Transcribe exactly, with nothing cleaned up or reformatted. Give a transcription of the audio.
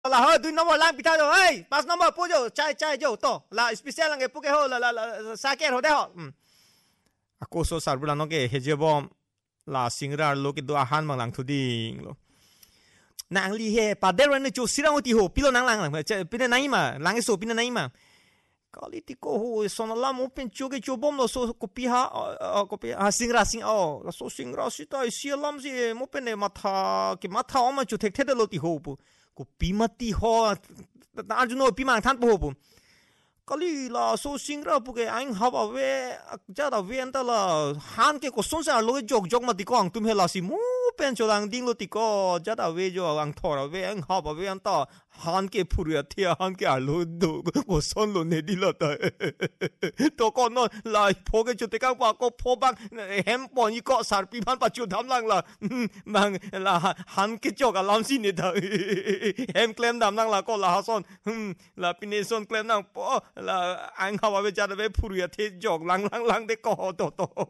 là hơi ଦୁଇ number lang pita rồi ấy pass number pu jo chai chai jo to là special lang pu ke ho là là là sake ho de ho ako so sar bulan no ke heje bom la singra lo ke do ahan mang lang thuding lo nang li he pa de ran chu sirang ti ho pilo nang lang lang pina nai ma lang so pina nai ma kali ti ko ho sono la mo pen chu ke chu bom lo so ko pi ha ko pi ha singra sing o la so singra si ta si lam si mo pen ne matha ke matha o ma chu thek the de lo ti ho pu ko pi ma ti ho ta ju no pi mang than po pu kali la so singra pu ke anh ha ba ve ja da ve an ta la han ke ko son sa lo jok jok ma ti ko ang tum he la si mo pen cho lang ding lo ti ko ja da ve jo ang thor ve ang ha ba ve an ta han ke phurya thia han ke alo do ko son lo ne di la ta to ko no la pho ke chu te ka pa ko pho bang hem po ni ko sar pi ban pa chu dham lang la mang la han ke chok a lam si ne da hem klem dam lang la ko la son la pine son klem nang po là anh học về cha về phù hợp thế jok lang lang lang để có to to